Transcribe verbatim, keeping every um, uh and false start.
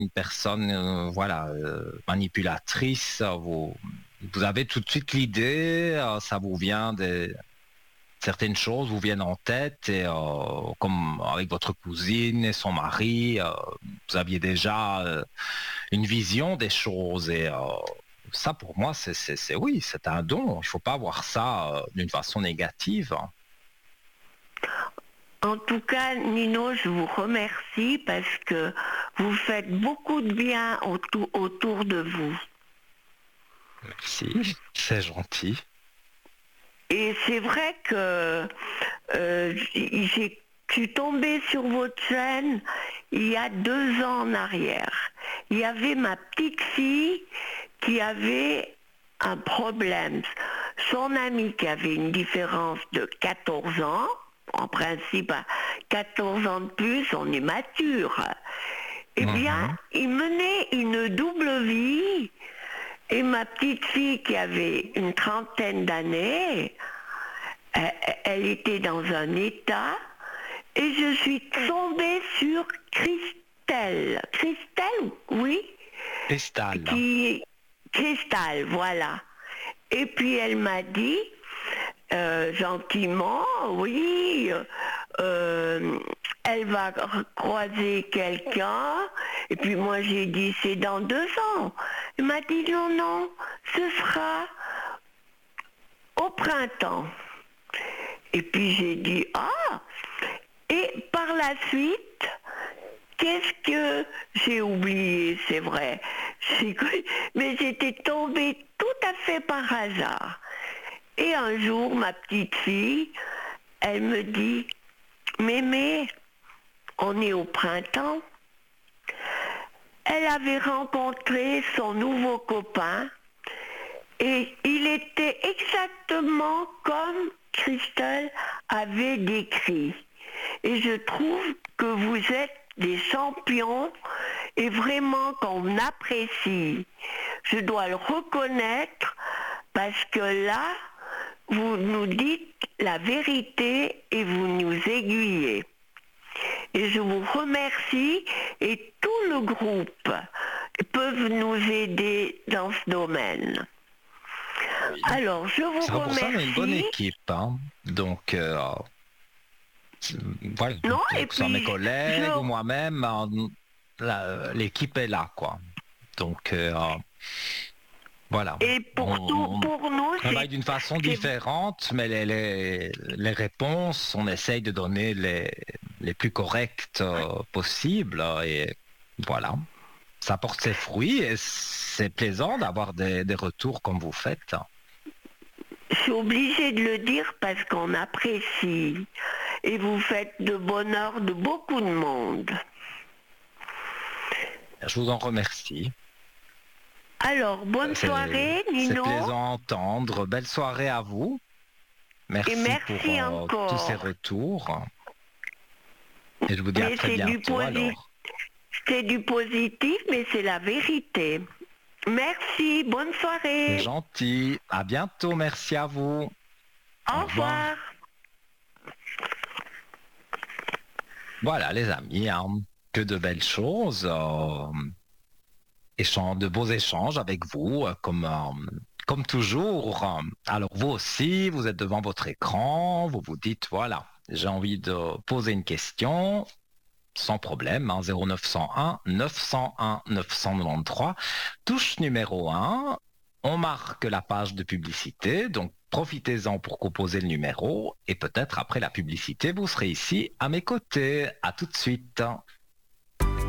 une personne, euh, voilà, euh, manipulatrice, vous, vous avez tout de suite l'idée, euh, ça vous vient des certaines choses vous viennent en tête et euh, comme avec votre cousine et son mari, euh, vous aviez déjà euh, une vision des choses et euh, ça pour moi c'est, c'est, c'est oui, c'est un don. Il faut pas voir ça euh, d'une façon négative. En tout cas, Nino, je vous remercie parce que vous faites beaucoup de bien autour, autour de vous. Merci, c'est gentil. Et c'est vrai que euh, j'ai, je suis tombée sur votre chaîne il y a deux ans en arrière. Il y avait ma petite fille qui avait un problème. Son ami qui avait une différence de quatorze ans, en principe à quatorze ans de plus, on est mature. Eh bien, mmh. il menait une double vie. Et ma petite fille qui avait une trentaine d'années, elle, elle était dans un état, et je suis tombée sur Christelle. Christelle, oui. Cristal. Qui, Cristal, voilà. Et puis elle m'a dit, euh, gentiment, oui, euh, elle va croiser quelqu'un. Et puis moi j'ai dit, c'est dans deux ans. Elle m'a dit, non, non, ce sera au printemps. Et puis j'ai dit, ah. Et par la suite, qu'est-ce que j'ai oublié, c'est vrai. Mais j'étais tombée tout à fait par hasard. Et un jour, ma petite fille, elle me dit, Mémé, on est au printemps. Elle avait rencontré son nouveau copain et il était exactement comme Christelle avait décrit. Et je trouve que vous êtes des champions et vraiment qu'on apprécie. Je dois le reconnaître parce que là, vous nous dites la vérité et vous nous aiguillez. Et je vous remercie et tout le groupe peuvent nous aider dans ce domaine. Oui. Alors, je vous c'est remercie. C'est pour ça qu'on a une bonne équipe. Hein. Donc, euh, voilà. Non, Donc, et que ce soit puis, mes collègues je... ou moi-même, la, l'équipe est là, quoi. Donc, euh, voilà. Et pour, on, tout, on pour nous, travaille d'une façon différente, mais les, les, les réponses, on essaye de donner les, les plus correctes euh, possibles. Et voilà. Ça porte ses fruits et c'est plaisant d'avoir des, des retours comme vous faites. Je suis obligée de le dire parce qu'on apprécie et vous faites de bonheur de beaucoup de monde. Je vous en remercie. Alors, bonne c'est, soirée, Nino. C'est plaisant à entendre. Belle soirée à vous. Merci, et merci pour euh, encore. tous ces retours. Et je vous dis mais à très bientôt posi- alors. C'est du positif, mais c'est la vérité. Merci, bonne soirée. C'est gentil. À bientôt, merci à vous. Au, Au revoir. revoir. Voilà les amis, hein. Que de belles choses. Euh, échange, de beaux échanges avec vous, euh, comme, euh, comme toujours. Alors vous aussi, vous êtes devant votre écran, vous vous dites, voilà, j'ai envie de poser une question. Sans problème, hein, zéro neuf cent un neuf cent un neuf cent quatre-vingt-treize, touche numéro un, on marque la page de publicité, donc profitez-en pour composer le numéro, et peut-être après la publicité, vous serez ici à mes côtés. À tout de suite.